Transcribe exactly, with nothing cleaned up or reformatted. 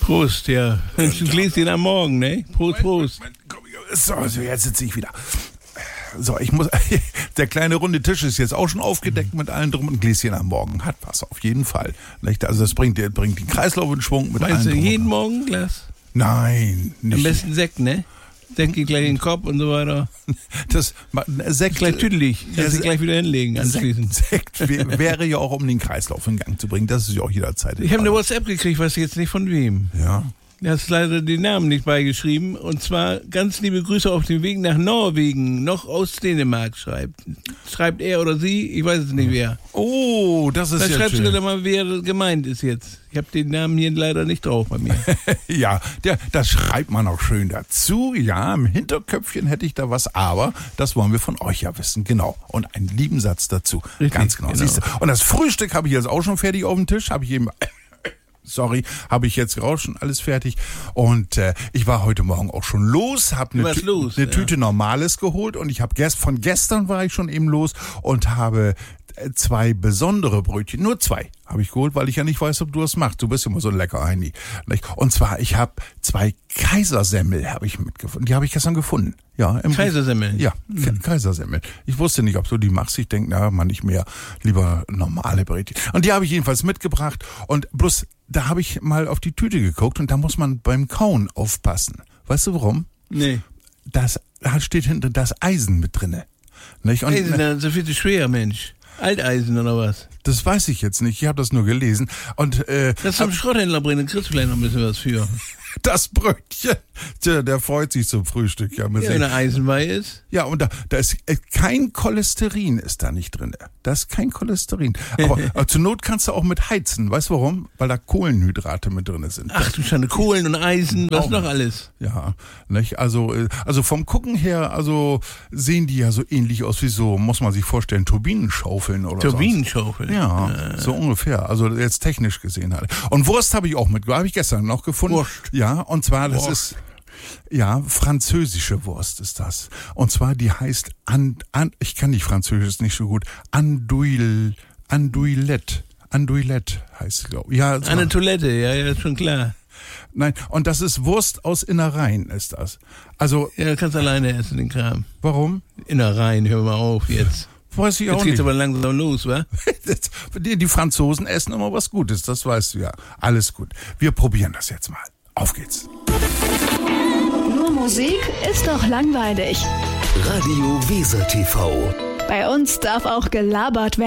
Prost, ja. Ein Gläschen am Morgen, ne? Prost, Prost. So, also jetzt sitze ich wieder. So, ich muss. Der kleine runde Tisch ist jetzt auch schon aufgedeckt mit allen drum und Gläschen am Morgen. Hat was, auf jeden Fall. Also das bringt, bringt den Kreislauf in Schwung mit Meinst allen du drum. jeden Morgen ein Glas? Nein, nicht. Am besten Sekt, ne? Sekt geht gleich in den Kopf und so weiter. Das Sekt gleich tüdelig. Kannst du gleich wieder hinlegen anschließend. Sekt, Sekt wäre ja auch, um den Kreislauf in Gang zu bringen. Das ist ja auch jederzeit. Ich habe eine WhatsApp gekriegt, weiß jetzt nicht von wem. Ja. Du hast leider den Namen nicht beigeschrieben. Und zwar ganz liebe Grüße auf dem Weg nach Norwegen, noch aus Dänemark schreibt. Schreibt er oder sie, ich weiß es nicht wer. Oh, das ist Dann ja schreibst schön. du doch mal, wer gemeint ist jetzt. Ich habe den Namen hier leider nicht drauf bei mir. Ja, der, das schreibt man auch schön dazu. Ja, im Hinterköpfchen hätte ich da was, aber das wollen wir von euch ja wissen. Genau. Und einen lieben Satz dazu. Richtig, Ganz genau. genau. Siehst du? Und das Frühstück habe ich jetzt auch schon fertig auf dem Tisch. Habe ich eben... Sorry, habe ich jetzt raus, schon alles fertig. Und äh, ich war heute Morgen auch schon los, habe eine, Tü- los, eine ja. Tüte Normales geholt und ich habe gest- von gestern war ich schon eben los und habe äh, zwei besondere Brötchen, nur zwei habe ich geholt, weil ich ja nicht weiß, ob du das machst. Du bist immer so ein lecker Heini. Und zwar, ich habe zwei Kaisersemmel habe ich mitgefunden. Die habe ich gestern gefunden. Ja, im Kaisersemmeln? Ja, mhm. Kaisersemmel. Ich wusste nicht, ob du die machst. Ich denke, na, man nicht mehr. Lieber normale Brötchen. Und die habe ich jedenfalls mitgebracht. Und bloß, da habe ich mal auf die Tüte geguckt und da muss man beim Kauen aufpassen. Weißt du warum? Nee. Das, da steht hinten das Eisen mit drinne. Nicht? Und, Eisen, das ist viel zu schwer, Mensch. Alteisen oder was? Das weiß ich jetzt nicht. Ich habe das nur gelesen. Und äh, Das zum Schrotthändler bringen, dann kriegst du vielleicht noch ein bisschen was für. das Brötchen, tja, der freut sich zum Frühstück. Ja, Ja, wenn er eisenweih ist. ja und da, da ist äh, kein Cholesterin ist da nicht drin. Da ist kein Cholesterin. Aber äh, zur Not kannst du auch mit heizen. Weißt du warum? Weil da Kohlenhydrate mit drin sind. Ach du Schande, Kohlen und Eisen, was Auch. noch alles? Ja, nicht? Also, äh, also vom Gucken her, also sehen die ja so ähnlich aus wie so, muss man sich vorstellen, Turbinenschaufeln oder so. Turbinenschaufeln. Ja, äh. so ungefähr. Also jetzt technisch gesehen halt. Und Wurst habe ich auch mit, habe ich gestern noch gefunden. Wurst. Ja, und zwar, das Wurst. ist, ja, französische Wurst ist das. Und zwar, die heißt, an, an, ich kann nicht Französisch, ist nicht so gut, Andouille, Andouillette. Andouillette heißt sie, glaube ich. Ja, so. Eine Toilette, ja, ja, ist schon klar. Nein, und das ist Wurst aus Innereien, ist das. Also, Ja, du kannst alleine essen, den Kram. warum? Innereien, hör mal auf jetzt. Weiß ich auch Jetzt geht's nicht. aber langsam los, wa? Das- Die, die Franzosen essen immer was Gutes, das weißt du ja. Alles gut. Wir probieren das jetzt mal. Auf geht's. Nur Musik ist doch langweilig. Radio Weser T V. Bei uns darf auch gelabert werden.